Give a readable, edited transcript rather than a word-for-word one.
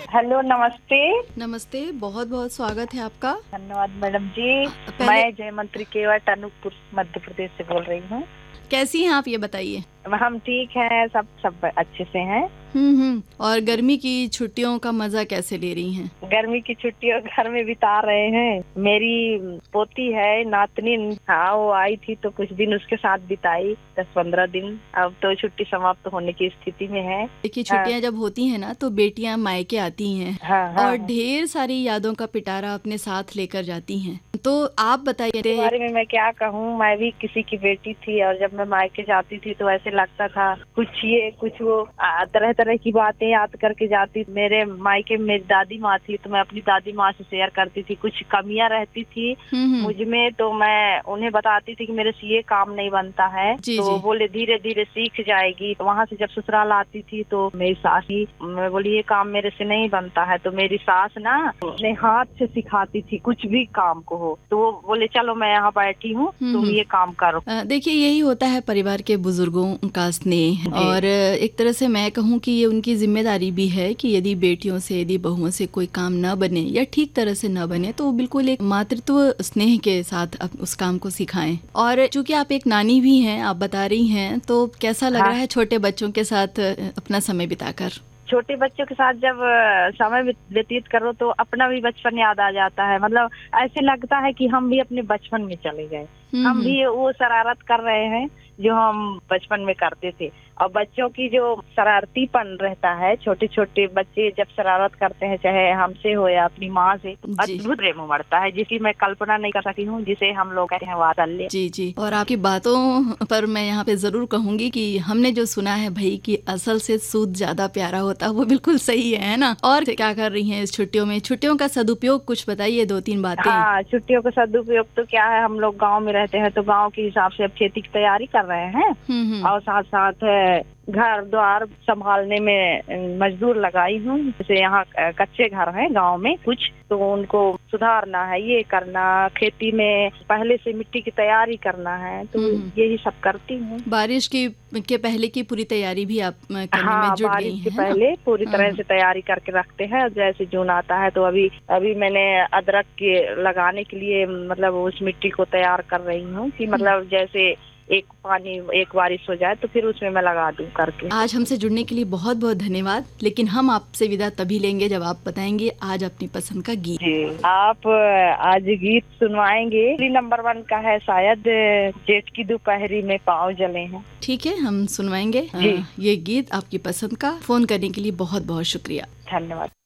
Hello, नमस्ते। नमस्ते, बहुत बहुत स्वागत है आपका। धन्यवाद मैडम जी। मैं जयमंत्री केवट अनूपपुर मध्य प्रदेश से बोल रही हूँ। कैसी हैं आप, ये बताइए। हम ठीक हैं, सब अच्छे से हैं। और गर्मी की छुट्टियों का मजा कैसे ले रही हैं? गर्मी की छुट्टियां घर में बिता रहे हैं। मेरी पोती है, नातनी। हाँ, वो आई थी तो कुछ दिन उसके साथ बिताई, 10-15 दिन। अब तो छुट्टी समाप्त होने की स्थिति में है। देखिए, छुट्टियां जब होती हैं ना तो बेटियां मायके आती हैं हाँ, हाँ, और हाँ। ढेर सारी यादों का पिटारा अपने साथ लेकर जाती हैं। तो आप इस बताइए। बारे में मैं क्या कहूँ, मैं भी किसी की बेटी थी और जब मैं मायके जाती थी तो ऐसे लगता था कुछ ये कुछ वो, तरह तरह की बातें याद करके जाती। मेरे मायके में मेरी दादी माँ थी तो मैं अपनी दादी माँ से शेयर करती थी। कुछ कमियां रहती थी मुझ में तो मैं उन्हें बताती थी कि मेरे से ये काम नहीं बनता है। जी तो जी। बोले धीरे धीरे सीख जाएगी। वहाँ से जब ससुराल आती थी तो मेरी सास ही, मैं बोली ये काम मेरे से नहीं बनता है, तो मेरी सास ना अपने हाथ से सिखाती थी कुछ भी काम को हो। तो वो बोले चलो मैं यहाँ बैठी हूँ, तुम ये काम करो। देखिए, यही होता है परिवार के बुजुर्गों का स्नेह। और एक तरह से मैं कहूँ कि ये उनकी जिम्मेदारी भी है कि यदि बेटियों से, यदि बहुओं से कोई काम न बने या ठीक तरह से न बने तो बिल्कुल एक मातृत्व स्नेह के साथ उस काम को सिखाएं। और चूंकि आप एक नानी भी हैं, आप बता रही हैं, तो कैसा लग रहा है छोटे बच्चों के साथ अपना समय बिताकर? छोटे बच्चों के साथ जब समय व्यतीत करो तो अपना भी बचपन याद आ जाता है। मतलब ऐसे लगता है कि हम भी अपने बचपन में चले गए। हम भी वो शरारत कर रहे हैं जो हम बचपन में करते थे। और बच्चों की जो शरारतीपन रहता है, छोटे छोटे बच्चे जब शरारत करते हैं, चाहे हमसे हो या अपनी माँ से, अद्भुत प्रेम उमड़ता है जिसकी मैं कल्पना नहीं कर सकती हूँ, जिसे हम लोग कहते हैं वात्सल्य। जी जी। और आपकी बातों पर मैं यहाँ पे जरूर कहूंगी कि हमने जो सुना है भाई कि असल से सूद ज्यादा प्यारा होता है, वो बिल्कुल सही है ना। और क्या कर रही हैं इस छुट्टियों में? छुट्टियों का सदुपयोग कुछ बताइए, 2-3 बातें। हाँ, छुट्टियों का सदुपयोग तो क्या है, हम लोग गांव में रहते हैं तो गांव के हिसाब से अब खेती की तैयारी कर रहे हैं। और साथ साथ घर द्वार संभालने में मजदूर लगाई हूँ। जैसे यहाँ कच्चे घर हैं गांव में कुछ, तो उनको सुधारना है, ये करना, खेती में पहले से मिट्टी की तैयारी करना है, तो यही सब करती हूँ। बारिश के पहले की पूरी तैयारी भी आप करने में जुट गई हैं? बारिश के पहले पूरी तरह से तैयारी करके रखते हैं। जैसे जून आता है तो अभी मैंने अदरक के लगाने के लिए मतलब उस मिट्टी को तैयार कर रही हूँ कि मतलब जैसे एक बारिश हो जाए तो फिर उसमें मैं लगा दूं करके। आज हमसे जुड़ने के लिए बहुत बहुत धन्यवाद। लेकिन हम आपसे विदा तभी लेंगे जब आप बताएंगे आज अपनी पसंद का गीत। जी, आप आज गीत सुनवाएंगे। नंबर 1 का है शायद, जेठ की दोपहरी में पाँव जले हैं। ठीक है, हम सुनवाएंगे ये गीत आपकी पसंद का। फोन करने के लिए बहुत बहुत शुक्रिया। धन्यवाद।